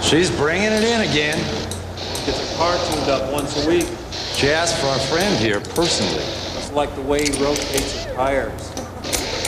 She's bringing it in again. Gets a car tuned up once a week. She asked for our friend here personally. It's like the way he rotates his tires.